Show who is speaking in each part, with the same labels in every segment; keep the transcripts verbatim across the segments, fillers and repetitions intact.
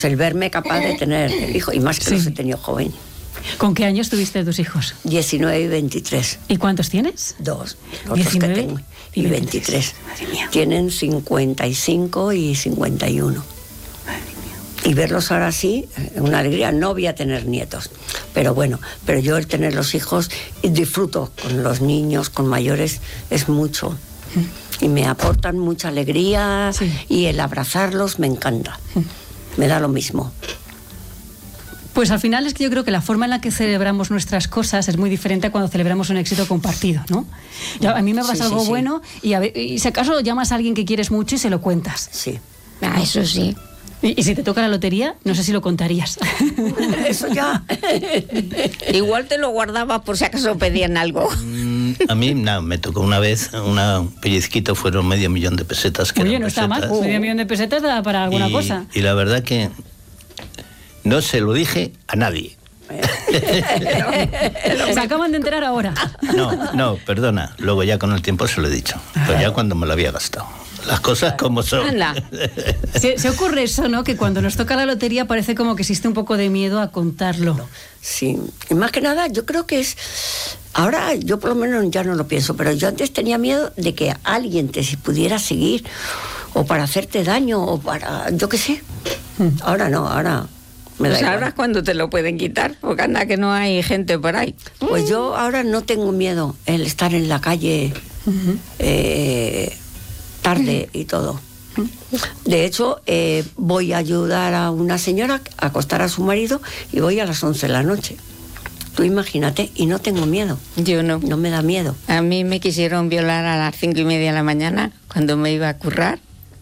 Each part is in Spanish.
Speaker 1: El verme capaz de tener hijos, y más que sí. Los he tenido joven.
Speaker 2: ¿Con qué años tuviste tus hijos?
Speaker 1: diecinueve y veintitrés.
Speaker 2: ¿Y cuántos tienes?
Speaker 1: Dos, los dos que tengo. Y veintitrés. Madre mía. Tienen cincuenta y cinco y cincuenta y uno. Madre mía. Y verlos ahora sí, una alegría. No voy a tener nietos, pero bueno, pero yo el tener los hijos, disfruto con los niños, con mayores, es mucho. Y me aportan mucha alegría, sí. Y el abrazarlos me encanta. Me da lo mismo.
Speaker 2: Pues al final es que yo creo que la forma en la que celebramos nuestras cosas es muy diferente a cuando celebramos un éxito compartido, ¿no? Ya, a mí me pasa sí, algo sí, bueno sí. Y, a ver, y si acaso llamas a alguien que quieres mucho y se lo cuentas.
Speaker 1: Sí.
Speaker 3: Ah, eso sí.
Speaker 2: Y, y si te toca la lotería, no sé si lo contarías.
Speaker 1: Eso ya.
Speaker 3: Igual te lo guardabas por si acaso pedían algo.
Speaker 4: Mm, a mí, no, me tocó una vez, una pellizquito, fueron medio millón de pesetas. Que
Speaker 2: Oye,
Speaker 4: eran
Speaker 2: no
Speaker 4: pesetas.
Speaker 2: está mal, uh. medio millón de pesetas da para alguna
Speaker 4: y,
Speaker 2: cosa.
Speaker 4: Y la verdad que no se lo dije a nadie.
Speaker 2: Se acaban de enterar ahora.
Speaker 4: No, no, perdona, luego ya con el tiempo se lo he dicho, pero ya cuando me lo había gastado. Las cosas como son.
Speaker 2: Se, se ocurre eso, ¿no? Que cuando nos toca la lotería parece como que existe un poco de miedo a contarlo.
Speaker 1: Sí, y más que nada yo creo que es... Ahora yo por lo menos ya no lo pienso, pero yo antes tenía miedo de que alguien te pudiera seguir o para hacerte daño o para... yo qué sé. Ahora no, ahora... Me da
Speaker 3: pues
Speaker 1: igual.
Speaker 3: Ahora es cuando te lo pueden quitar, porque anda que no hay gente por ahí.
Speaker 1: Pues yo ahora no tengo miedo el estar en la calle... Uh-huh. eh, tarde y todo. De hecho, eh, voy a ayudar a una señora a acostar a su marido y voy a las once de la noche. Tú imagínate, y no tengo miedo.
Speaker 3: Yo no.
Speaker 1: No me da miedo.
Speaker 3: A mí me quisieron violar a las cinco y media de la mañana cuando me iba a currar.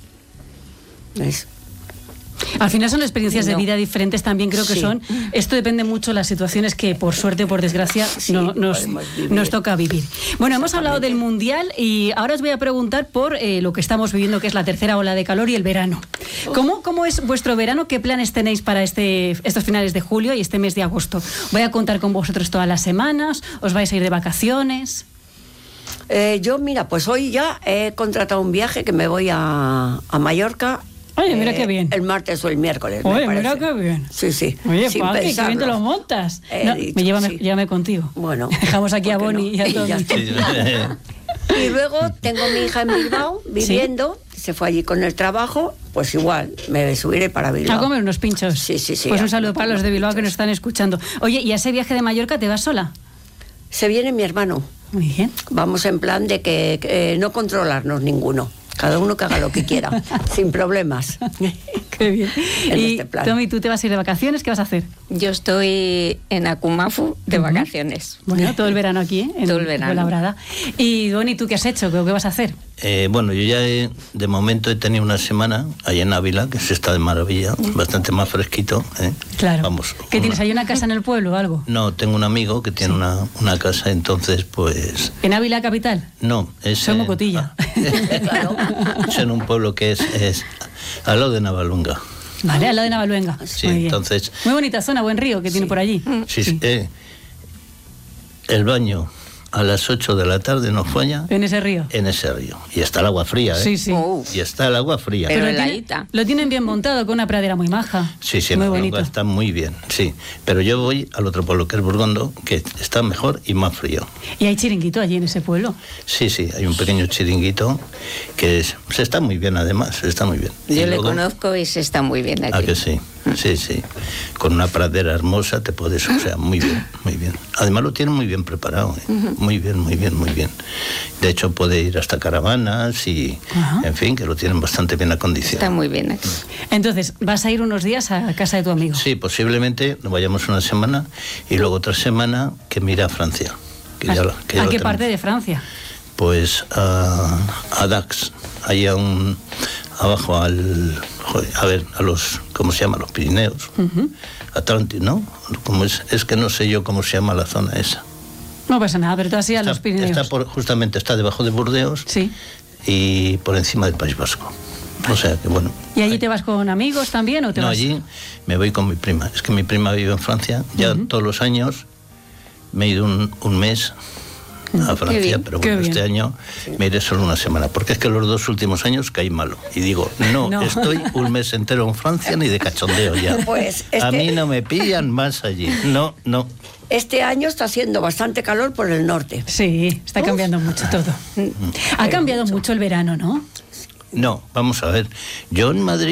Speaker 1: ¿Ves?
Speaker 2: Al final son experiencias no. de vida diferentes también, creo que
Speaker 1: sí.
Speaker 2: son. Esto depende mucho de las situaciones que, por suerte o por desgracia, sí, no, nos, nos toca vivir. Bueno, hemos hablado del Mundial y ahora os voy a preguntar por eh, lo que estamos viviendo, que es la tercera ola de calor y el verano. ¿Cómo, cómo es vuestro verano? ¿Qué planes tenéis para este, estos finales de julio y este mes de agosto? ¿Voy a contar con vosotros todas las semanas? ¿Os vais a ir de vacaciones?
Speaker 1: Eh, yo, mira, pues hoy ya he contratado un viaje que me voy a, a Mallorca.
Speaker 2: Oye, mira eh, qué bien.
Speaker 1: El martes o el miércoles.
Speaker 2: Oye,
Speaker 1: me
Speaker 2: mira qué bien.
Speaker 1: Sí, sí.
Speaker 2: Oye, Paqui, qué bien te lo montas. No, dicho, me llévame, sí. llévame contigo.
Speaker 1: Bueno.
Speaker 2: Dejamos aquí a Bonnie no? y a todos.
Speaker 1: Y, y luego tengo mi hija en Bilbao viviendo. ¿Sí? Se fue allí con el trabajo. Pues igual, me subiré para Bilbao.
Speaker 2: A comer unos pinchos.
Speaker 1: Sí, sí, sí.
Speaker 2: Pues un saludo para los de Bilbao que nos están escuchando. Oye, ¿y a ese viaje de Mallorca te vas sola?
Speaker 1: Se viene mi hermano.
Speaker 2: Muy bien.
Speaker 1: Vamos en plan de que, que no controlarnos ninguno. Cada uno que haga lo que quiera, sin problemas.
Speaker 2: Qué bien.
Speaker 1: En
Speaker 2: y
Speaker 1: este plan.
Speaker 2: Tommy, ¿tú te vas a ir de vacaciones? ¿Qué vas a hacer?
Speaker 3: Yo estoy en Akumafu de uh-huh. vacaciones.
Speaker 2: Bueno, todo el verano aquí, ¿eh? En
Speaker 3: todo el verano.
Speaker 2: Labrada. Y Bonnie, ¿tú qué has hecho? ¿Qué, qué vas a hacer?
Speaker 4: Eh, bueno, yo ya he, de momento he tenido una semana allá en Ávila, que se está de maravilla, uh-huh. bastante más fresquito. ¿eh?
Speaker 2: Claro.
Speaker 4: Vamos.
Speaker 2: ¿Qué
Speaker 4: una...
Speaker 2: tienes? ¿Hay una casa en el pueblo o algo?
Speaker 4: No, tengo un amigo que tiene sí. una, una casa, entonces pues...
Speaker 2: ¿En Ávila capital?
Speaker 4: No, es...
Speaker 2: Soy Mocotilla.
Speaker 1: Claro.
Speaker 4: Es en un pueblo que es, es al lado de Navaluenga.
Speaker 2: Vale, al lado de Navaluenga.
Speaker 4: Sí,
Speaker 2: muy
Speaker 4: entonces...
Speaker 2: Muy bonita zona, buen río que sí. tiene por allí.
Speaker 4: Sí, sí. Eh, el baño a las ocho de la tarde no falla.
Speaker 2: ¿En ese río?
Speaker 4: En ese río. Y está el agua fría, ¿eh?
Speaker 2: Sí, sí.
Speaker 3: Oh.
Speaker 4: Y está el agua fría.
Speaker 3: Pero
Speaker 2: Pero
Speaker 3: tiene,
Speaker 2: tiene, lo tienen bien montado, con una pradera muy maja.
Speaker 4: Sí, sí,
Speaker 2: muy
Speaker 4: en
Speaker 2: bonito.
Speaker 4: Está muy bien, sí. Pero yo voy al otro pueblo, que es Burgondo, que está mejor y más frío.
Speaker 2: ¿Y hay chiringuito allí en ese pueblo?
Speaker 4: Sí, sí, hay un pequeño chiringuito que es, se está muy bien, además, se está muy bien.
Speaker 3: Yo
Speaker 4: y
Speaker 3: le
Speaker 4: luego,
Speaker 3: conozco y se está muy bien aquí.
Speaker 4: ¿A que sí? Sí, sí. Con una pradera hermosa te puedes, o sea, muy bien, muy bien. Además lo tienen muy bien preparado, ¿eh? Uh-huh. Muy bien, muy bien, muy bien. De hecho puede ir hasta caravanas y, uh-huh. en fin, que lo tienen bastante bien acondicionado.
Speaker 3: Está muy bien aquí.
Speaker 2: Entonces, ¿vas a ir unos días a casa de tu amigo?
Speaker 4: Sí, posiblemente nos vayamos una semana y luego otra semana que mira a Francia. Que
Speaker 2: ¿A,
Speaker 4: ya, que ya
Speaker 2: ¿a qué
Speaker 4: tenemos.
Speaker 2: parte de Francia?
Speaker 4: Pues a, a Dax, ahí a un... abajo al, joder, a ver, a los, ¿cómo se llama? Los Pirineos, uh-huh. Atlantis, ¿no? Como es, es que no sé yo cómo se llama la zona esa.
Speaker 2: No pasa nada, pero tú así a los Pirineos.
Speaker 4: Está por, justamente está debajo de Burdeos,
Speaker 2: sí.
Speaker 4: Y por encima del País Vasco. O sea que bueno.
Speaker 2: ¿Y allí te vas con amigos también o te
Speaker 4: no,
Speaker 2: vas?
Speaker 4: allí me voy con mi prima. Es que mi prima vive en Francia, ya uh-huh. todos los años me he ido un, un mes a Francia,
Speaker 3: bien,
Speaker 4: pero bueno, este año me iré solo una semana, porque es que los dos últimos años caí malo. Y digo, no, no. estoy un mes entero en Francia ni de cachondeo ya.
Speaker 1: Pues este...
Speaker 4: A mí no me pillan más allí. No, no.
Speaker 1: Este año está haciendo bastante calor por el norte.
Speaker 2: Sí, está cambiando Uf. mucho todo. Ha cambiado mucho. mucho el verano, ¿no?
Speaker 4: No, vamos a ver. Yo en Madrid